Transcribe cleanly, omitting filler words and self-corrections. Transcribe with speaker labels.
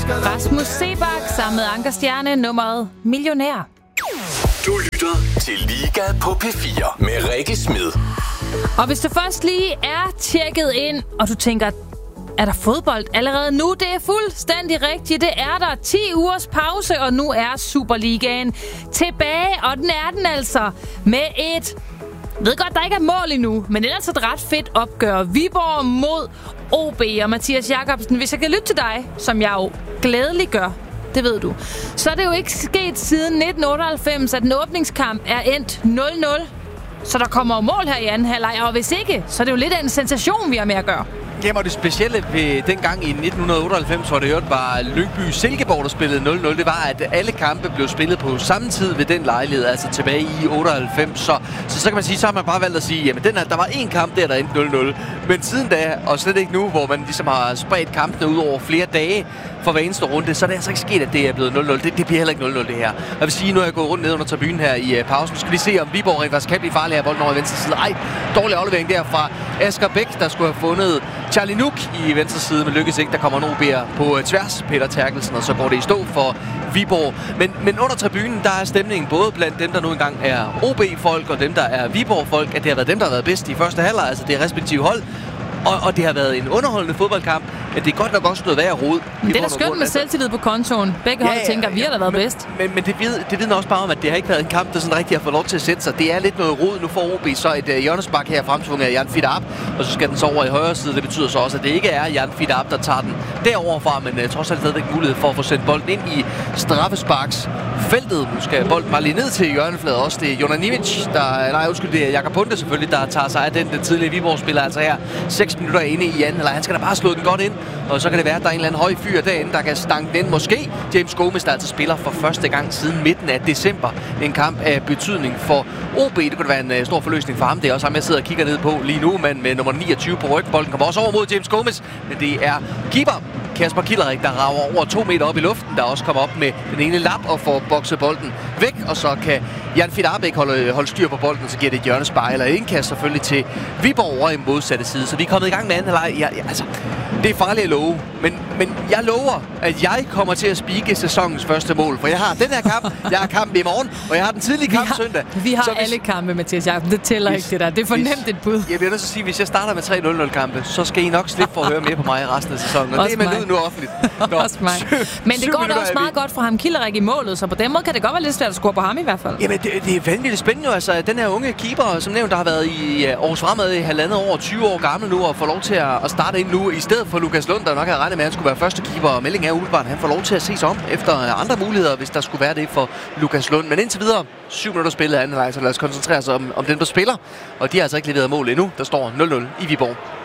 Speaker 1: Rasmus Seebach sammen med Anker Stjerne, nummeret Millionær.
Speaker 2: Du lytter til Liga på P4 med Rikke Smed.
Speaker 1: Og hvis du først lige er tjekket ind, og du tænker, er der fodbold allerede nu? Det er fuldstændig rigtigt. Det er der 10 ugers pause, og nu er Superligaen tilbage. Og den er den altså med et... Jeg ved godt, der ikke er mål endnu, men ellers et ret fedt opgør. Viborg mod OB. Og Mathias Jakobsen, hvis jeg kan lytte til dig, som jeg jo glædeligt gør, det ved du, så er det jo ikke sket siden 1998, at en åbningskamp er endt 0-0. Så der kommer jo mål her i anden halvleg, og hvis ikke, så er det jo lidt af en sensation, vi har med at gøre.
Speaker 3: Jamen, og det specielle ved dengang i 1998, hvor det hørte var Lyngby Silkeborg, der spillede 0-0, det var, at alle kampe blev spillet på samme tid ved den lejlighed, altså tilbage i 98. Så kan man sige, så har man bare valgt at sige, jamen der var én kamp der endte 0-0. Men siden da, og slet ikke nu, hvor man ligesom har spredt kampene ud over flere dage for hver eneste runde, så er det altså ikke sket, at det er blevet 0-0. Det bliver heller ikke 0-0, det her. Jeg vil sige, nu er jeg gået rundt ned under tribunen her i pausen. Nu skal vi se, om Viborg rent faktisk kan blive farlig af bolden over venstre side. Ej, dårlig aflevering der fra Asger Bæk, der skulle have fundet Charlie Nuk i venstre side, men lykkes ikke. Der kommer en OB'er på tværs, Peter Terkelsen, og så går det i stå for Viborg. Men under tribunen, der er stemningen både blandt dem, der nu engang er OB-folk, og dem, der er Viborg-folk, at det har været dem, der har været bedst i første halvleg, altså det er respektive hold. Og det har været en underholdende fodboldkamp. At det er godt nok også noget værd at rode.
Speaker 1: Men det er da skønt med selvtillid på kontoen. Begge hold tænker, vi har da været bedst.
Speaker 3: Men det vidner også bare om, at det har ikke været en kamp, der sådan rigtig har fået lov til at sætte sig. Det er lidt noget rod. Nu får OB så et hjørnespark her fremtvunget af Jan Fidab, og så skal den så over i højre side. Det betyder så også, at det ikke er Jan Fidab, der tager den deroverfra, men trods alt stadigvæk mulighed for at få sendt bolden ind i straffesparksfeltet. Nu skal bolden bare lige ned til hjørnefladet også. Det er Jonas Nimic, det er Jakob Bunde selvfølgelig, der tager sig af den tidligere Viborg-spiller, altså her 6 minutter inde i anden, eller han skal da bare slå den godt ind, og så kan det være, at der er en eller anden høj fyr derinde, der kan stanke den. Måske James Gomes, der altså spiller for første gang siden midten af december. En kamp af betydning for OB. Det kunne være en stor forløsning for ham. Det er også ham, jeg sidder og kigger ned på lige nu, men med nummer 29 på ryggen. Bolden kommer også over mod James Gomes, men det er keeper Kasper Kilderik, der rager over 2 meter op i luften, der også kommer op med den ene lap og får bokset bolden væk, og så kan Jan Fidab ikke holde styr på bolden, og så giver det et hjørnespark eller indkast selvfølgelig til Viborg over i modsatte side. Så vi er kommet i gang med anden halvleg. Altså, det er farligt at love, men jeg lover, at jeg kommer til at spike sæsonens første mål, for jeg har den her kamp, jeg har kampen i morgen, og jeg har den tidlige kamp søndag.
Speaker 1: Vi har alle kampe, Mathias Jakobsen. Det tæller ikke det der. Det er for nemt et bud.
Speaker 3: Jeg bliver nødt til at sige, hvis jeg starter med 3-0-0 kampe, så skal I nok slippe for at høre mere på mig resten af sæsonen. Og det er man ud nu offentligt.
Speaker 1: Også mig. Men det går da også meget godt for ham Kilderik i målet, så på den måde kan det godt være lidt svært at score på ham i hvert fald.
Speaker 3: Jamen, det er vanvittigt spændende jo. Altså, den her unge keeper, som nævnt, der har været i Aarhus Fremad i 1,5 år, 20 år gammel nu, og får lov til at starte ind nu, i stedet for Lukas Lund, der nok havde regnet med, at han skulle være første keeper. Og meldingen er umiddelbart, han får lov til at se sig om efter andre muligheder, hvis der skulle være det for Lukas Lund. Men indtil videre, 7 minutter spillet af anden halvleg, så lad os koncentrere os om den, der spiller. Og de har altså ikke leveret mål endnu. Der står 0-0 i Viborg.